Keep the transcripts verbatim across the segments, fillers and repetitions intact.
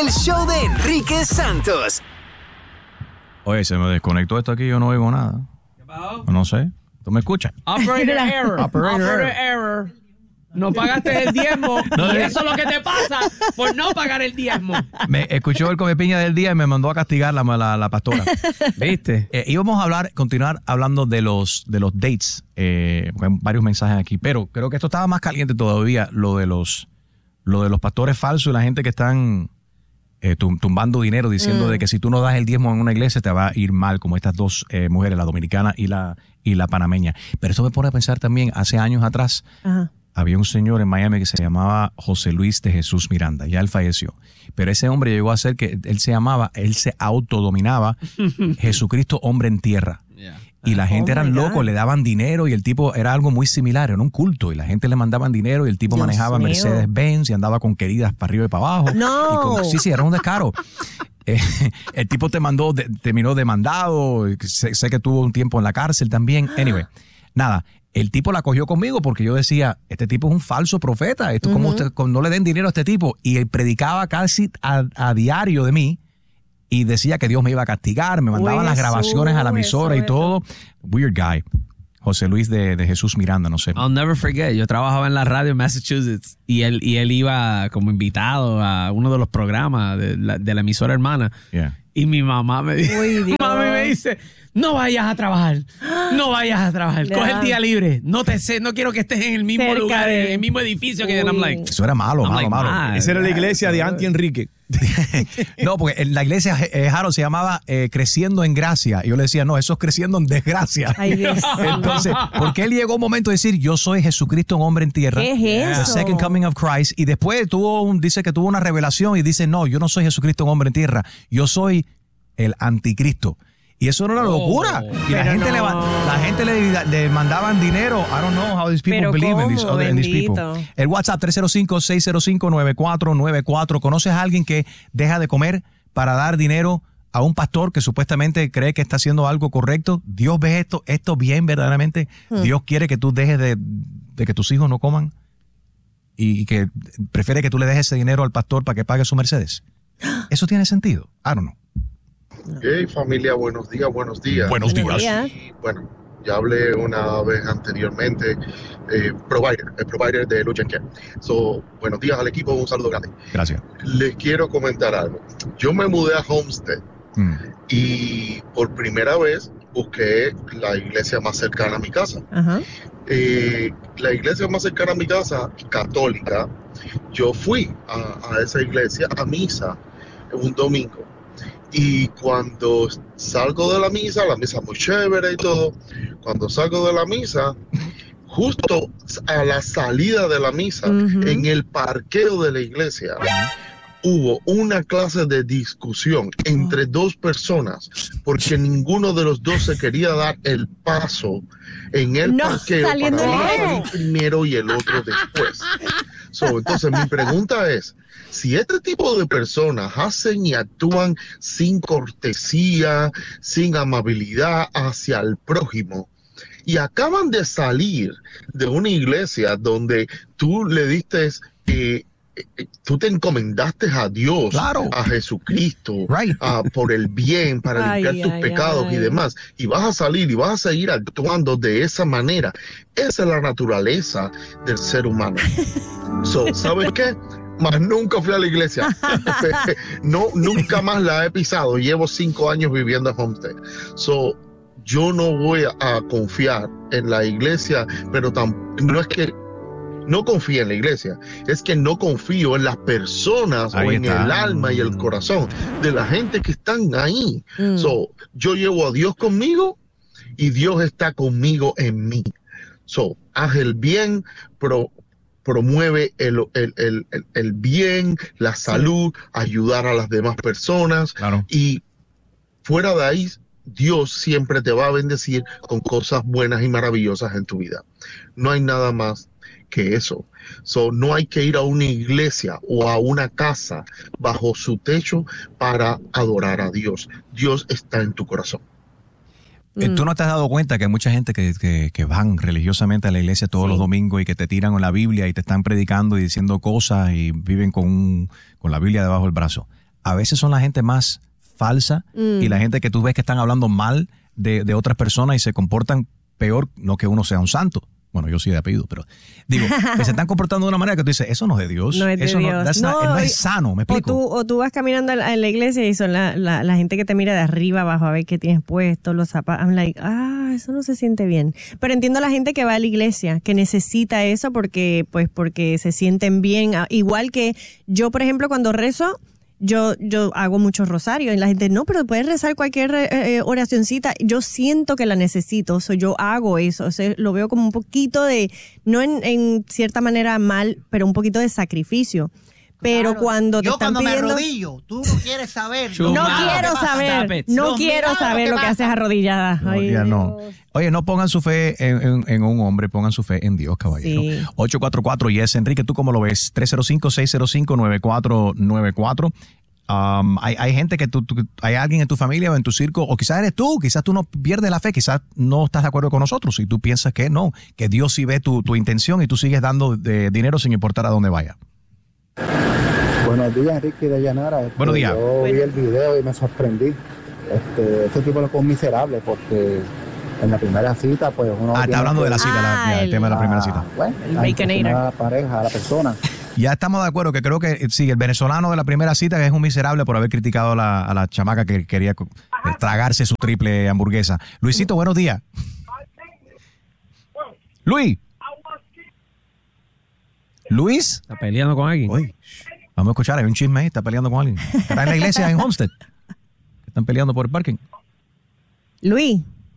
el show de Enrique Santos. Oye, se me desconectó esto aquí, yo no oigo nada. ¿Qué pasó? No sé. ¿Tú me escuchas? Operator error. Operator Operator error. error. No pagaste el diezmo. No, y eh. eso es lo que te pasa por no pagar el diezmo. Me escuchó el comepiña del día y me mandó a castigar la, la, la pastora. ¿Viste? Eh, íbamos a hablar, continuar hablando de los, de los dates. Eh, hay varios mensajes aquí, pero creo que esto estaba más caliente todavía, lo de los, lo de los pastores falsos y la gente que están eh, tum, tumbando dinero diciendo mm. de que si tú no das el diezmo en una iglesia te va a ir mal, como estas dos eh, mujeres, la dominicana y la, y la panameña. Pero eso me pone a pensar también, hace años atrás, Ajá. había un señor en Miami que se llamaba José Luis de Jesús Miranda, ya él falleció. Pero ese hombre llegó a ser que él se llamaba, él se autodominaba Jesucristo hombre en tierra. Yeah. Y la gente oh eran locos, le daban dinero y el tipo era algo muy similar, era un culto y la gente le mandaban dinero y el tipo Dios manejaba mío. Mercedes-Benz y andaba con queridas para arriba y para abajo. No. Y con, sí, sí, era un descaro. Eh, el tipo te mandó, de, terminó demandado, sé, sé que tuvo un tiempo en la cárcel también. Anyway, nada. El tipo la cogió conmigo porque yo decía, este tipo es un falso profeta, esto uh-huh. como usted, como no le den dinero a este tipo. Y él predicaba casi a, a diario de mí y decía que Dios me iba a castigar, me mandaban Uy, las grabaciones a la emisora y todo. Weird guy. José Luis de, de Jesús Miranda, no sé. I'll never forget, yo trabajaba en la radio en Massachusetts y él, y él iba como invitado a uno de los programas de la, de la emisora hermana. Yeah. Y mi mamá me dice, Uy, mami me dice, no vayas a trabajar, no vayas a trabajar, yeah. coge el día libre, no te sé, no quiero que estés en el mismo Cerca lugar, de... en el mismo edificio que I'm like, eso era malo, malo, like, malo. Man, Esa era la iglesia de Auntie Enrique. No, porque la iglesia eh, Harold se llamaba eh, Creciendo en Gracia. Y yo le decía, no, eso es Creciendo en Desgracia. Ay, Dios. Entonces, porque él llegó un momento de decir, yo soy Jesucristo, un hombre en tierra. ¿Qué es eso? The second coming of Christ. Y después tuvo un, dice que tuvo una revelación y dice, no, yo no soy Jesucristo, un hombre en tierra. Yo soy el anticristo. Y eso era una locura. Oh, y la gente, no. le, la gente le, le mandaban dinero. I don't know how these people pero believe ¿cómo? in these, other, in these people. El WhatsApp tres cero cinco, seis cero cinco, nueve cuatro nueve cuatro. ¿Conoces a alguien que deja de comer para dar dinero a un pastor que supuestamente cree que está haciendo algo correcto? Dios ve esto, esto bien verdaderamente. Hmm. Dios quiere que tú dejes de, de que tus hijos no coman y que prefiere que tú le dejes ese dinero al pastor para que pague su Mercedes. ¿Eso tiene sentido? I don't know. Hey familia, buenos días, buenos días. Buenos días. Y, bueno, ya hablé una vez anteriormente, eh, provider, el provider de Lucha Care. So, buenos días al equipo, un saludo grande. Gracias. Les quiero comentar algo. Yo me mudé a Homestead mm. y por primera vez busqué la iglesia más cercana a mi casa. Uh-huh. Eh, la iglesia más cercana a mi casa, católica, yo fui a, a esa iglesia a misa un domingo. Y cuando salgo de la misa, la misa muy chévere y todo, cuando salgo de la misa, justo a la salida de la misa, uh-huh. en el parqueo de la iglesia, hubo una clase de discusión entre dos personas porque ninguno de los dos se quería dar el paso en el no, parqueo para uno salir primero y el otro después. So, entonces mi pregunta es, si este tipo de personas hacen y actúan sin cortesía, sin amabilidad hacia el prójimo, y acaban de salir de una iglesia donde tú le diste, eh, tú te encomendaste a Dios, claro. a Jesucristo, right. uh, por el bien, para limpiar ay, tus ay, pecados ay. y demás, y vas a salir y vas a seguir actuando de esa manera. Esa es la naturaleza del ser humano. So, ¿sabes qué? Más nunca fui a la iglesia. No, nunca más la he pisado. Llevo cinco años viviendo en Homestead. So, yo no voy a, a confiar en la iglesia, pero tam, no es que no confío en la iglesia, es que no confío en las personas ahí o en está. el alma y el corazón de la gente que están ahí. Mm. So, yo llevo a Dios conmigo y Dios está conmigo en mí. So, haz el bien, pero promueve el, el, el, el, el bien, la salud, sí. ayudar a las demás personas. Claro. Y fuera de ahí, Dios siempre te va a bendecir con cosas buenas y maravillosas en tu vida. No hay nada más que eso. So, no hay que ir a una iglesia o a una casa bajo su techo para adorar a Dios. Dios está en tu corazón. ¿Tú no te has dado cuenta que hay mucha gente que, que, que van religiosamente a la iglesia todos sí. los domingos y que te tiran con la Biblia y te están predicando y diciendo cosas y viven con, un, con la Biblia debajo del brazo? a veces son la gente más falsa Mm. y la gente que tú ves que están hablando mal de, de otras personas y se comportan peor, no que uno sea un santo. Bueno, yo sí de apellido, pero digo, que se están comportando de una manera que tú dices, eso no es de Dios. No es de eso Dios. No, that's not- No, no y- es sano, ¿me O explico? tú, o tú vas caminando en la, en la iglesia y son la, la, la gente que te mira de arriba abajo a ver qué tienes puesto, los zapatos. I'm like, ah, eso no se siente bien. Pero entiendo a la gente que va a la iglesia, que necesita eso porque, pues, porque se sienten bien. Ah, Igual que yo, por ejemplo, cuando rezo, yo, yo hago muchos rosarios y la gente, no, pero puedes rezar cualquier eh, eh, oracioncita. Yo siento que la necesito, so yo hago eso. O sea, lo veo como un poquito de, no en, en cierta manera mal, pero un poquito de sacrificio. Pero Claro. cuando te Yo están cuando pidiendo... me arrodillo, tú no quieres saber. Yo- No Wow. quiero Stop saber, it. no Los quiero milagros saber que lo que pasan. haces arrodillada. No, Ay, ya no. Dios. Oye, no pongan su fe en, en- en un hombre, pongan su fe en Dios, caballero. Sí. ocho cuatro cuatro, yes, Enrique, ¿tú cómo lo ves? tres cero cinco, seis cero cinco, nueve cuatro nueve cuatro. Um, hay, hay gente que tú, tú- hay alguien en tu familia o en tu circo, o quizás eres tú, quizás tú no pierdes la fe, quizás no estás de acuerdo con nosotros y tú piensas que no, que Dios sí ve tu, tu intención y tú sigues dando de dinero sin importar a dónde vaya. Buenos días, Enrique de Llanara. Este, Buenos días. Yo vi el video y me sorprendí. Este, este tipo es un miserable porque en la primera cita, pues uno. Ah, está tiene hablando que- de la cita, la- Ah, ya, el el- tema de la primera Ah, cita. Bueno, El a Baconator. impresionar a la pareja, a la persona. Ya estamos de acuerdo que creo que eh, sí, el venezolano de la primera cita es un miserable por haber criticado a la, a la chamaca que quería eh, tragarse su triple hamburguesa. Luisito, buenos días. Luis. Luis. Está peleando con alguien. Uy, vamos a escuchar, hay un chisme ahí, está peleando con alguien. Está en la iglesia en Homestead. Están peleando por el parking. Luis,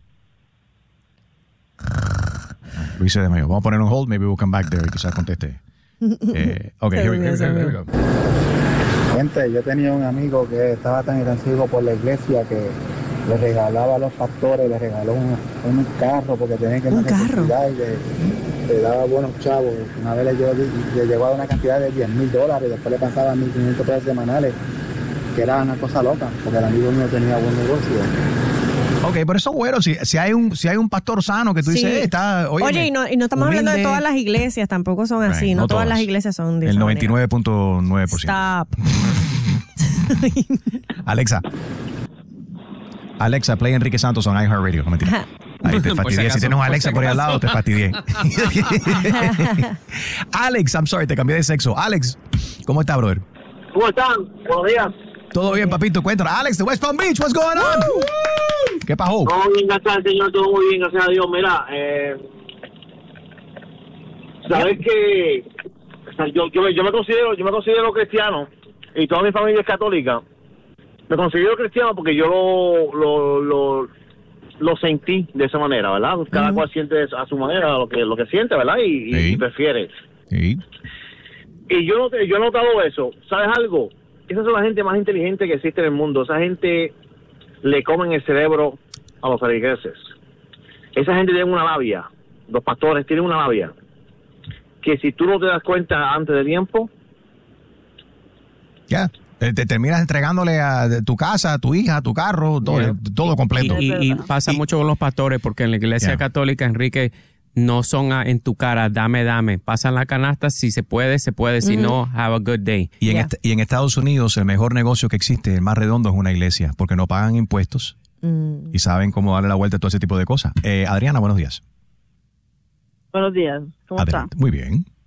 Luis se desmayó. Vamos a poner un hold, maybe we'll come back there y quizás conteste. Eh, ok, here we, here we go, here we go. Gente, yo tenía un amigo que estaba tan irascible por la iglesia que le regalaba a los pastores, le regaló un, un carro porque tenía que ¿Un carro? necesidad y le, le daba buenos chavos. Una vez le, llevó- le llegó a una cantidad de diez mil dólares y después le pasaba mil quinientos pesos semanales, que era una cosa loca, porque el amigo mío tenía buen negocio. Ok, por eso, bueno, si, si hay un si hay un pastor sano que tú sí. dices, eh, está, óyeme, Oye, y no, y no estamos hablando de humilde. todas las iglesias, tampoco son así, Right, no, no todas, todas. las iglesias son de el esa noventa y nueve punto nueve por ciento. manera. Stop. Alexa. Alexa, play Enrique Santos on iHeartRadio. No mentira. Ahí te Por si fastidié. acaso, Si tienes un por Alexa si por ahí al acaso. lado, te fastidié. Alex, I'm sorry, te cambié de sexo. Alex, ¿cómo estás, brother? ¿Cómo están? Buenos días. Todo bien, papito. Cuéntanos. Alex de West Palm Beach, what's going on? ¿Qué pasó? Todo bien, gracias al Señor, todo muy bien, gracias a Dios. Mira, eh, sabes que o sea, yo, yo, me- yo me considero yo me considero cristiano y toda mi familia es católica. Me considero cristiano porque yo lo lo, lo, lo sentí de esa manera, ¿verdad? Cada cual siente a su manera lo que lo que siente, ¿verdad? Y, y- Sí. y prefiere. Sí. Y yo, not- yo he notado eso. ¿Sabes algo? Esa es la gente más inteligente que existe en el mundo. Esa gente le comen el cerebro a los feligreses. Esa gente tiene una labia. Los pastores tienen una labia. Que si tú no te das cuenta antes de tiempo, Ya. Eh, Te terminas entregándole a de tu casa, a tu hija, a tu carro, todo, Yeah. todo completo. Y, y- y pasa Y- mucho con los pastores porque en la iglesia Yeah. católica, Enrique, no son a- en tu cara, dame, dame. Pasan la canasta, si se puede, se puede. Si no, have a good day. Y en, Ya. est- y en Estados Unidos el mejor negocio que existe, el más redondo, es una iglesia, porque no pagan impuestos Mm. y saben cómo darle la vuelta a todo ese tipo de cosas. Eh, Adriana, buenos días. Buenos días, ¿cómo Adelante. Muy bien. está?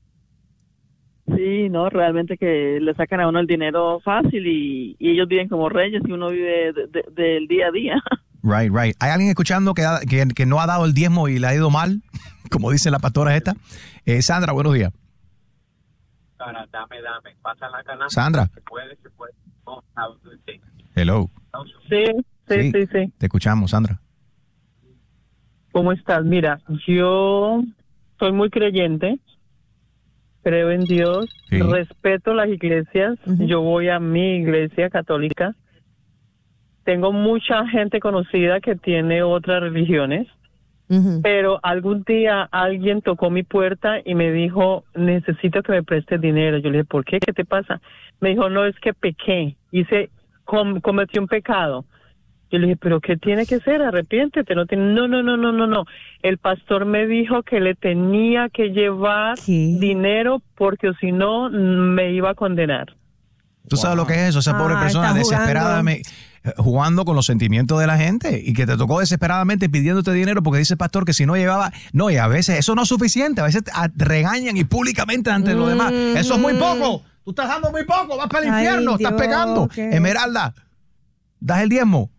Sí, no, realmente que le sacan a uno el dinero fácil y, y ellos viven como reyes y uno vive de- de- del día a día. Right, right. ¿Hay alguien escuchando que, ha- que, que no ha dado el diezmo y le ha ido mal? Como dice la pastora esta. Eh, Sandra, buenos días. Para dame, dame, pasa la canasta. Sandra. Se puede, se puede. Oh, have a good day. Hello. Sí, sí, Sí. sí, sí. Te escuchamos, Sandra. ¿Cómo estás? Mira, yo soy muy creyente, creo en Dios, Sí. respeto las iglesias, Ujú. yo voy a mi iglesia católica. Tengo mucha gente conocida que tiene otras religiones, Ujú. pero algún día alguien tocó mi puerta y me dijo, necesito que me prestes dinero. Yo le dije, ¿por qué? ¿Qué te pasa? Me dijo, no, es que pequé, hice, com- cometí un pecado. Yo le dije, ¿pero qué tiene que ser? Arrepiéntete. No, tiene... no, no, no, no, no, no. El pastor me dijo que le tenía que llevar ¿Qué? dinero porque si no me iba a condenar. ¿Tú wow. sabes lo que es eso? Esa pobre ah, persona desesperadamente jugando con los sentimientos de la gente y que te tocó desesperadamente pidiéndote dinero porque dice el pastor que si no llevaba... No, y a veces eso no es suficiente. A veces te regañan y públicamente ante mm. los demás. Eso es muy poco. Tú estás dando muy poco. Vas para el Ay, infierno. Dios, estás pecando. Okay. Esmeralda, ¿das el diezmo?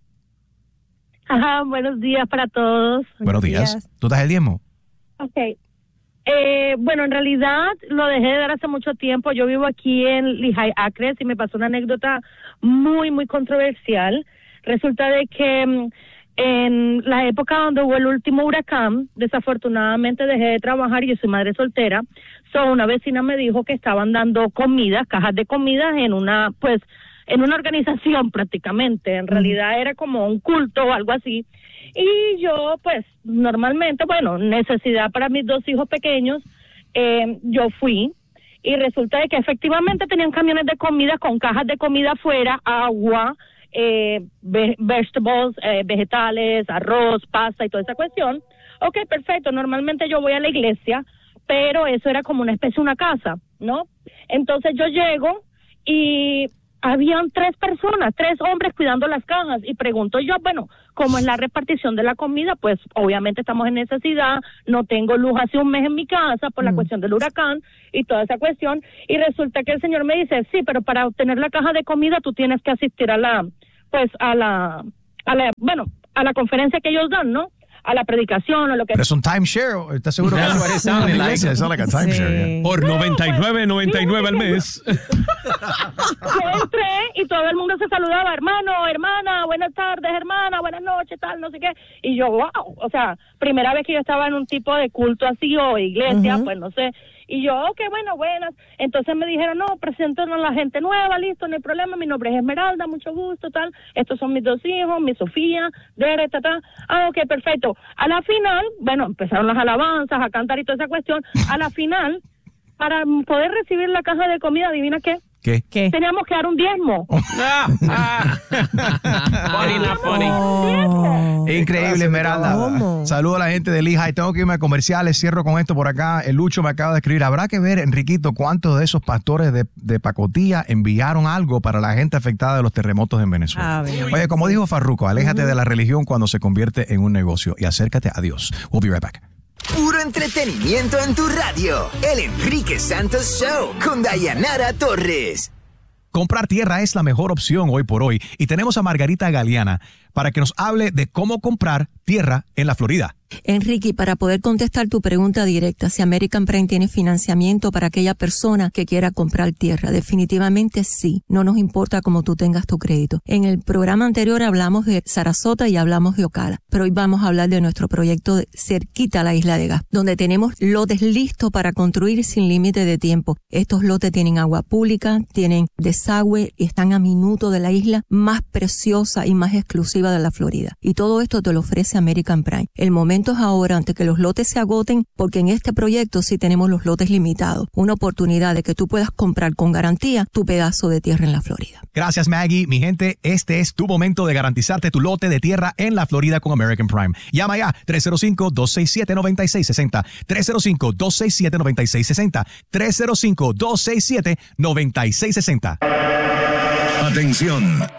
Ajá, buenos días para todos. Buenos días. días. ¿Tú das el diezmo? Ok. Eh, bueno, en realidad lo dejé de dar hace mucho tiempo. Yo vivo aquí en Lehigh Acres y me pasó una anécdota muy, muy controversial. Resulta de que en la época donde hubo el último huracán, desafortunadamente dejé de trabajar y yo soy madre soltera. So, una vecina me dijo que estaban dando comida, cajas de comida en una, pues, en una organización prácticamente. En realidad era como un culto o algo así. Y yo, pues, normalmente, bueno, necesidad para mis dos hijos pequeños, eh, yo fui. Y resulta de que efectivamente tenían camiones de comida con cajas de comida afuera, agua, eh, ve- vegetables, eh, vegetales, arroz, pasta y toda esa cuestión. Ok, perfecto. Normalmente yo voy a la iglesia, pero eso era como una especie de una casa, ¿no? Entonces yo llego y habían tres personas, tres hombres cuidando las cajas y pregunto yo, bueno, ¿cómo es la repartición de la comida? Pues obviamente estamos en necesidad, no tengo luz hace un mes en mi casa por la mm. cuestión del huracán y toda esa cuestión, y resulta que el señor me dice, sí, pero para obtener la caja de comida tú tienes que asistir a la, pues a la, a la, bueno, a la conferencia que ellos dan, ¿no? A la predicación o lo que... Pero es un timeshare, ¿estás seguro? That's que what it sounded like. It's not like a timeshare. Sí. Yeah. Por noventa y nueve noventa y nueve al mes. Yo entré y todo el mundo se saludaba, hermano, hermana, buenas tardes, hermana, buenas noches, tal, no sé qué. Y yo, wow, o sea, primera vez que yo estaba en un tipo de culto así o iglesia, uh-huh. pues no sé. Y yo, ok, bueno, buenas. Entonces me dijeron, no, preséntanos a la gente nueva, listo, no hay problema, mi nombre es Esmeralda, mucho gusto, tal. Estos son mis dos hijos, mi Sofía, Dere, ta, ta. Ah, ok, perfecto. A la final, bueno, empezaron las alabanzas, a cantar y toda esa cuestión. A la final, para poder recibir la caja de comida, ¿adivina qué? ¿Qué? ¿Qué? Teníamos que dar un diezmo. Funny, not funny. Oh. Increíble, Esmeralda. ¿Cómo? Saludo a la gente de Lehigh. Tengo que irme a comerciales. Cierro con esto por acá. El Lucho me acaba de escribir. Habrá que ver, Enriquito, cuántos de esos pastores de, de pacotilla enviaron algo para la gente afectada de los terremotos en Venezuela. Oye, como dijo Farruko, aléjate de la religión cuando se convierte en un negocio y acércate a Dios. We'll be right back. Puro entretenimiento en tu radio. El Enrique Santos Show con Dayanara Torres. Comprar tierra es la mejor opción hoy por hoy y tenemos a Margarita Galeana para que nos hable de cómo comprar tierra en la Florida. Enrique, para poder contestar tu pregunta directa, si American Prime tiene financiamiento para aquella persona que quiera comprar tierra, definitivamente sí. No nos importa cómo tú tengas tu crédito. En el programa anterior hablamos de Sarasota y hablamos de Ocala, pero hoy vamos a hablar de nuestro proyecto de cerquita a la Isla de Gas, donde tenemos lotes listos para construir sin límite de tiempo. Estos lotes tienen agua pública, tienen desagüe y están a minuto de la isla más preciosa y más exclusiva de la Florida. Y todo esto te lo ofrece American Prime. El momento es ahora, antes que los lotes se agoten, porque en este proyecto sí tenemos los lotes limitados. Una oportunidad de que tú puedas comprar con garantía tu pedazo de tierra en la Florida. Gracias, Maggie. Mi gente, este es tu momento de garantizarte tu lote de tierra en la Florida con American Prime. Llama ya tres cero cinco, dos seis siete, nueve seis seis cero. tres cero cinco, dos seis siete, nueve seis seis cero. tres cero cinco, dos seis siete, nueve seis seis cero. Atención.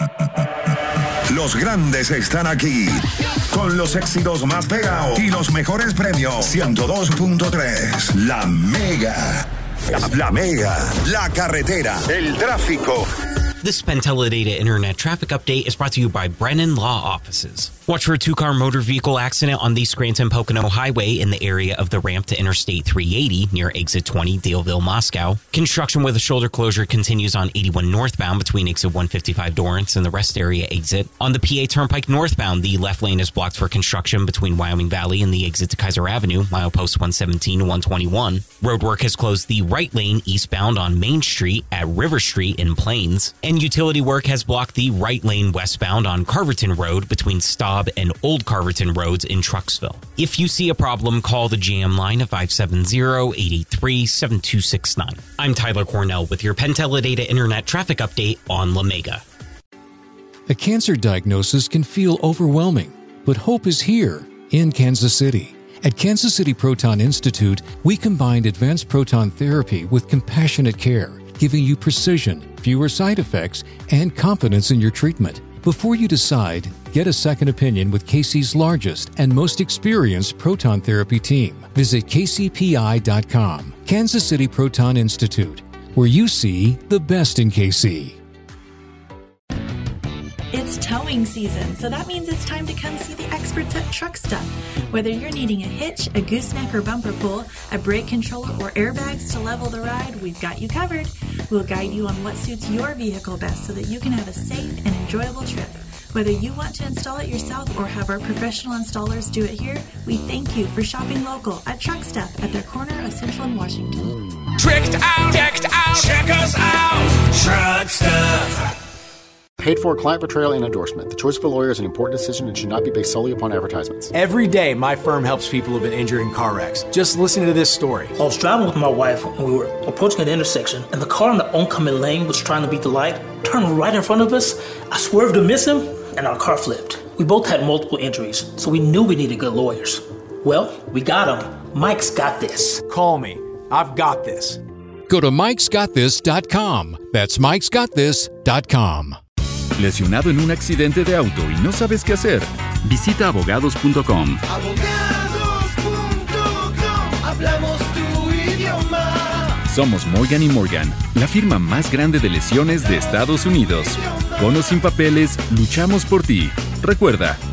Los grandes están aquí con los éxitos más pegados y los mejores premios. ciento dos punto tres. La Mega. La Mega. La carretera. El tráfico. This PenTeleData Internet Traffic Update is brought to you by Brennan Law Offices. Watch for a two-car motor vehicle accident on the Scranton-Pocono Highway in the area of the ramp to Interstate three eighty near Exit twenty, Daleville, Moscow. Construction with a shoulder closure continues on eighty-one northbound between Exit one fifty-five Dorrance and the rest area exit. On the P A Turnpike northbound, the left lane is blocked for construction between Wyoming Valley and the exit to Kaiser Avenue, mileposts one seventeen to one twenty-one. Roadwork has closed the right lane eastbound on Main Street at River Street in Plains. And utility work has blocked the right lane westbound on Carverton Road between Staub and Old Carverton Roads in Trucksville. If you see a problem, call the J M line at five seven zero, eight eight three, seven two six nine. I'm Tyler Cornell with your PenTeleData Internet Traffic Update on La Mega. A cancer diagnosis can feel overwhelming, but hope is here in Kansas City. At Kansas City Proton Institute, we combined advanced proton therapy with compassionate care giving you precision, fewer side effects, and confidence in your treatment. Before you decide, get a second opinion with K C's largest and most experienced proton therapy team. Visit K C P I dot com, Kansas City Proton Institute, where you see the best in K C. It's towing season, so that means it's time to come see the experts at Truck Stuff. Whether you're needing a hitch, a gooseneck or bumper pull, a brake controller, or airbags to level the ride, we've got you covered. We'll guide you on what suits your vehicle best so that you can have a safe and enjoyable trip. Whether you want to install it yourself or have our professional installers do it here, we thank you for shopping local at Truck Stuff at their corner of Central and Washington. Tricked out, decked out, check us out, Truck Stuff. Paid for client betrayal and endorsement. The choice of a lawyer is an important decision and should not be based solely upon advertisements. Every day, my firm helps people who've been injured in car wrecks. Just listen to this story. I was driving with my wife when we were approaching an intersection, and the car in the oncoming lane was trying to beat the light, turned right in front of us. I swerved to miss him, and our car flipped. We both had multiple injuries, so we knew we needed good lawyers. Well, we got them. Mike's got this. Call me. I've got this. Go to mikes got this dot com. That's mikes got this dot com. ¿Lesionado en un accidente de auto y no sabes qué hacer? Visita abogados punto com. Abogados punto com, hablamos tu idioma. Somos Morgan y Morgan, la firma más grande de lesiones de Estados Unidos. Con o sin papeles, luchamos por ti. Recuerda,